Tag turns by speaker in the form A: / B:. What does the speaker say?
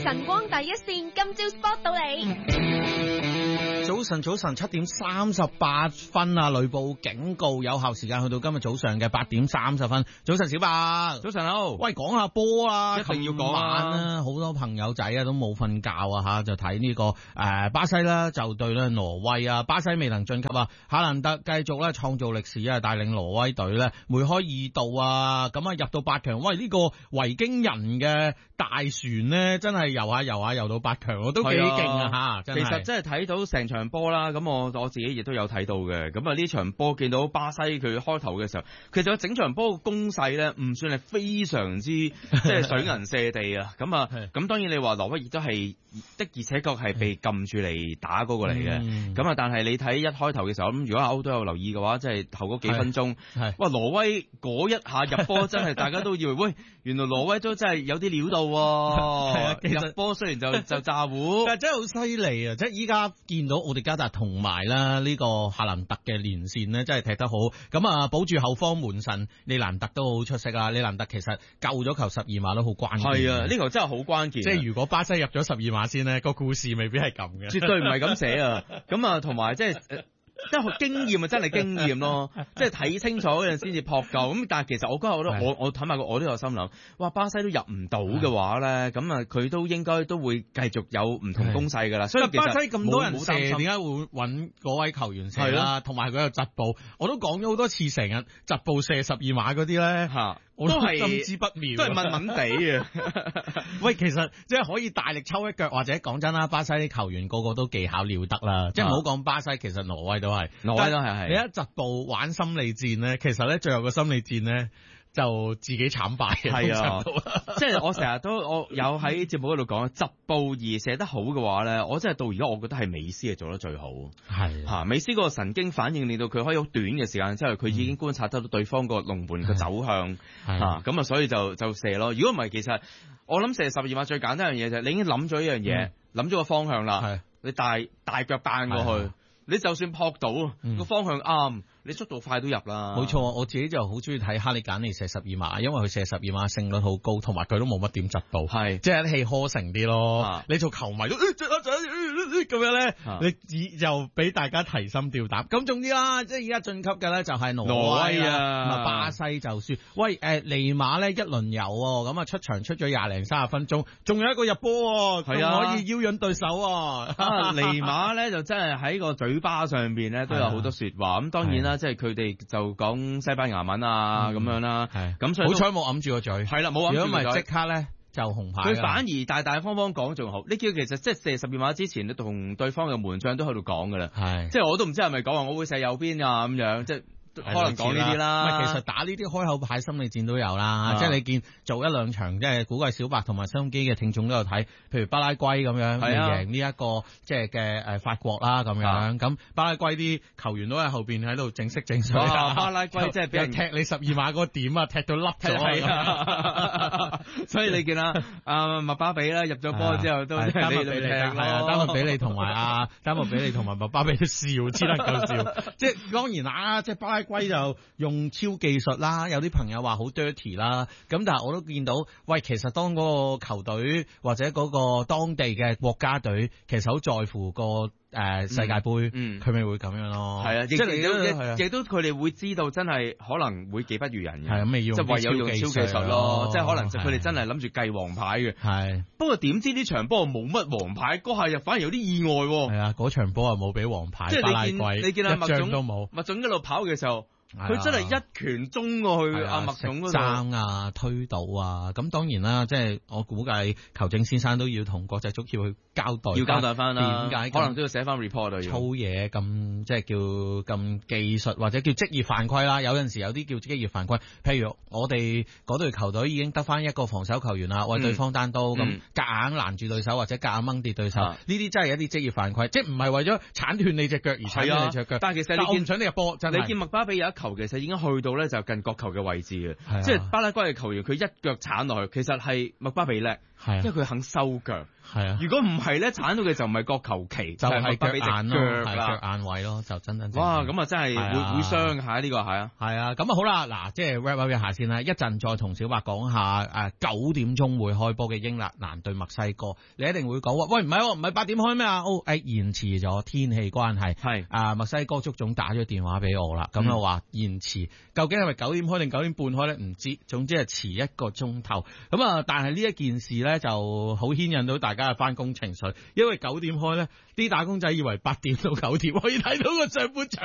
A: 晨光第一線，今朝 spot 到你。
B: 早晨7:38啊！雷暴警告有效時間去到今日早上嘅8:30。早晨小白，
C: 早晨好。
B: 喂，講下波啊！
C: 一定要講
B: 啊！好多朋友仔啊都冇瞓覺啊吓，就睇呢個巴西啦，就對咧挪威啊。巴西未能晉級啊，夏蘭特繼續咧創造歷史啊，帶領挪威隊咧梅開二度啊！咁啊入到8強，喂呢個維京人嘅大船咧真係游到8強，我都幾勁啊吓！
C: 其實真係睇到成場波啦，咁我自己亦都有睇到嘅。咁啊呢場波見到巴西佢開頭嘅時候，其實整場波嘅攻勢咧唔算係非常之即係水銀瀉地啊。咁當然你話挪威亦都係的，而且確係被撳住嚟打嗰個嚟嘅。咁但係你睇一開頭嘅時候，咁如果阿歐都有留意嘅話，即係頭嗰幾分鐘，哇挪威嗰一下入波真係大家都以為喂，原來挪威都真係有啲料到喎。其實入波雖然就炸糊，
B: 但係真係好犀利啊！即係依家見到奧迪加達同埋啦呢個夏蘭特嘅連線呢，真係踢得好。咁啊，保住後方門神利蘭特都好出色啊！利蘭特其實救咗球12碼都好關鍵。
C: 係啊，呢球真係好關鍵。
B: 即係如果巴西入咗12碼先呢，個故事未必係咁嘅。
C: 絕對唔係咁寫啊！咁啊，同埋即係。即係經驗啊，真係經驗咯！即係睇清楚嗰陣先至撲救。咁但係其實我嗰日我坦白講，我都有心諗，哇！巴西都入唔到嘅話咧，咁啊佢都應該都會繼續有唔同攻勢㗎啦。所以其實
B: 巴西咁多人射，點解會揾嗰位球員射啦？同埋佢有疾步，我都講咗好多次，成日疾步射12碼嗰啲咧嚇。我都係心知不妙，
C: 都係悶悶地啊！
B: 喂，其實即係可以大力抽一腳，或者講真啦，巴西啲球員個個都技巧了得啦。即係唔好講巴西，其實挪威都係，你一疾步玩心理戰咧，其實咧最後個心理戰咧就自己慘敗嘅。
C: 係啊，即係我成日都我有喺節目嗰度講，疾步而射得好嘅話咧，我真係到而家我覺得係美斯係做得最好。係嚇，美斯嗰個神經反應令到佢可以好短嘅時間之後，佢已經觀察得到對方個龍門嘅走向。咁啊，所以就射咯。如果唔係，其實我諗射12碼最簡單一樣嘢就係你已經諗咗一樣嘢，諗咗個方向啦。你大腳彈過去，你就算撲到個方向啱，你速度快都入啦。
B: 冇錯，我自己就好中意睇哈利簡尼射12碼，因為佢射12碼勝率好高，同埋佢都冇乜點疾步，即係氣呵成啲咯。你做球迷都咁樣咧，你就俾大家提心吊膽。咁總之啦，即係而家晉級嘅咧就係挪威啊，巴西就輸。喂，尼馬咧一輪遊喎，咁啊出場出咗20零30分鐘，仲有一個入波，仲可以邀引對手。
C: 尼馬咧就真係喺個嘴巴上邊咧都有好多說話。咁當然啦，即係佢哋就講西班牙文啊咁樣啦。咁所以好
B: 彩冇揞住個嘴。係啦，冇揞住個嘴。如果唔係即刻咧就紅牌。
C: 佢反而大大方方講仲好。呢叫其實即係射12碼之前，你同對方嘅門將都喺度講噶啦。即係我都唔知係咪講話我會射右邊啊咁樣，即係。可能講呢啲啦，
B: 其實打呢啲開口牌心理戰都有啦，即係你見做一兩場，即係估計小白同埋收音機嘅聽眾都有睇，譬如巴拉圭咁樣贏呢一個即係嘅法國啦咁樣，咁巴拉圭啲球員都喺後邊喺度整色整水。
C: 巴拉圭即係俾人
B: 踢你12碼嗰個點啊，踢到甩咗。
C: 所以你見啦，麥巴比啦入咗波之後都丹麥比利
B: 係啊，丹麥比利同埋麥巴比都笑，只能夠笑。即係當然啦，即係巴拉圭就用超技術啦，有啲朋友話好 dirty 啦，咁但係我都見到，喂，其實當嗰個球隊或者嗰個當地嘅國家隊，其實好在乎個世界盃，佢咪會咁樣咯。係啊，即係
C: 亦都佢哋會知道真係可能會技不如人嘅，
B: 係咁咪要
C: 即係唯有用超技術咯，即係可能佢哋真係諗住計黃牌嘅。係，不過點知呢場波冇乜黃牌，嗰下又反而有啲意外。
B: 係啊，嗰場波啊冇俾黃牌，
C: 即係你見阿麥總
B: 都冇，
C: 麥總一路跑嘅時候。佢真係一拳中過去阿麥總嗰度
B: 爭啊推倒啊，咁當然啦，即係我估計球證先生都要同國際足協去交代，
C: 要交代翻啦。
B: 點解
C: 可能都要寫翻 report 啊？
B: 粗嘢咁即係叫咁技術或者叫職業犯規啦。有陣時有啲叫職業犯規，譬如我哋嗰隊球隊已經得翻一個防守球員啦，為對方單刀咁夾硬攔住對手或者夾硬掹跌對手，呢啲真係一啲職業犯規，即係唔係為咗鏟斷你隻腳而鏟斷你隻腳。
C: 但係其實你見
B: 你入波，真係
C: 你見麥巴比有一球其實已經去到咧就近角球嘅位置嘅，即係巴拉圭嘅球員佢一腳鏟落去，其實係麥巴比叻，
B: 係，
C: 因為佢肯收腳。
B: 係啊，
C: 如果唔係咧，鏟到嘅就唔係個球旗，
B: 就係腳眼咯，
C: 腳
B: 眼位咯，就真。
C: 哇，咁啊真係會傷下呢個係啊。
B: 係啊，咁啊好啦，嗱，即係 wrap up 一下先啦，一陣再同小白講下9點鐘會開波嘅英格蘭對墨西哥，你一定會講話，喂唔係8點開咩啊？延遲咗，天氣關係。係墨西哥足總打咗電話俾我啦，咁啊話延遲，究竟係咪9點開定9點半開咧？唔知，總之係遲1個鐘頭。咁啊，但係呢一件事咧就好牽引到大家嘅翻工情緒，因為9點開咧，啲打工仔以為8點到9點可以睇到個上半場